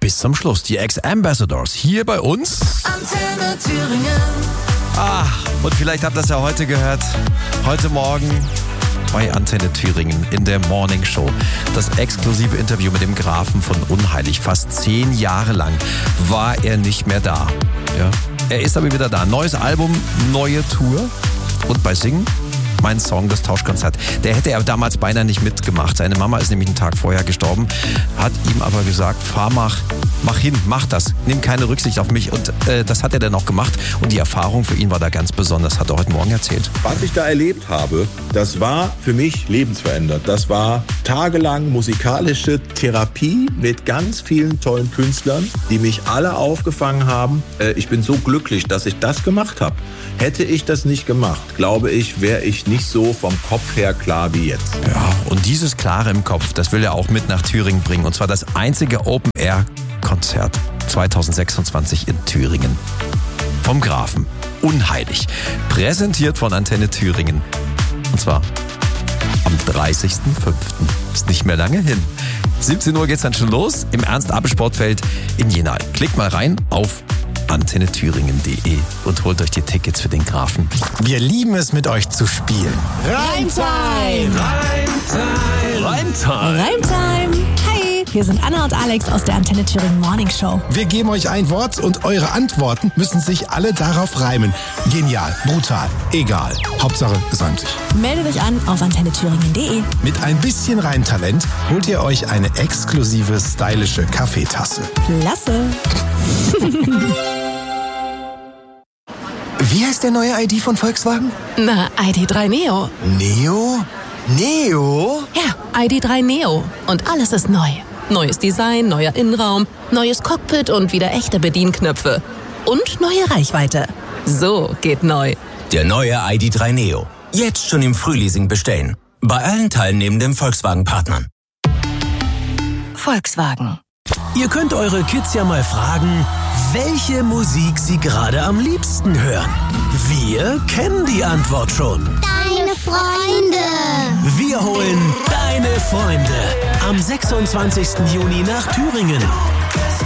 bis zum Schluss. Die Ex-Ambassadors hier bei uns. Antenne Thüringen. Und vielleicht habt ihr das ja heute gehört. Heute Morgen bei Antenne Thüringen in der Morning Show. Das exklusive Interview mit dem Grafen von Unheilig. Fast 10 Jahre lang war er nicht mehr da. Ja. Er ist aber wieder da. Neues Album, neue Tour. Und bei Singen, mein Song, das Tauschkonzert. Der hätte er damals beinahe nicht mitgemacht. Seine Mama ist nämlich einen Tag vorher gestorben, hat ihm aber gesagt, mach hin, mach das, nimm keine Rücksicht auf mich. Und das hat er dann auch gemacht. Und die Erfahrung für ihn war da ganz besonders, hat er heute Morgen erzählt. Was ich da erlebt habe, das war für mich lebensverändert. Das war tagelang musikalische Therapie mit ganz vielen tollen Künstlern, die mich alle aufgefangen haben. Ich bin so glücklich, dass ich das gemacht habe. Hätte ich das nicht gemacht, glaube ich, wäre ich nicht so vom Kopf her klar wie jetzt. Ja, und dieses Klare im Kopf, das will er auch mit nach Thüringen bringen. Und zwar das einzige Open-Air-Konzert 2026 in Thüringen. Vom Grafen. Unheilig. Präsentiert von Antenne Thüringen. Und zwar am 30.05. Ist nicht mehr lange hin. 17 Uhr geht's dann schon los im Ernst-Abel-Sportfeld in Jena. Klickt mal rein auf antennethüringen.de und holt euch die Tickets für den Grafen. Wir lieben es, mit euch zu spielen. Reimtime. Reimtime. Hey, hier sind Anna und Alex aus der Antenne Thüringen Morning Show. Wir geben euch ein Wort und eure Antworten müssen sich alle darauf reimen. Genial, brutal, egal. Hauptsache, es reimt sich. Meldet euch an auf antennethüringen.de. Mit ein bisschen Reimtalent holt ihr euch eine exklusive, stylische Kaffeetasse. Klasse. Wie heißt der neue ID von Volkswagen? Na, ID.3 Neo. Neo? Neo? Ja, ID.3 Neo. Und alles ist neu. Neues Design, neuer Innenraum, neues Cockpit und wieder echte Bedienknöpfe. Und neue Reichweite. So geht neu. Der neue ID.3 Neo. Jetzt schon im Frühleasing bestellen. Bei allen teilnehmenden Volkswagen-Partnern. Volkswagen. Ihr könnt eure Kids ja mal fragen, welche Musik sie gerade am liebsten hören. Wir kennen die Antwort schon. Deine Freunde. Wir holen deine Freunde am 26. Juni nach Thüringen.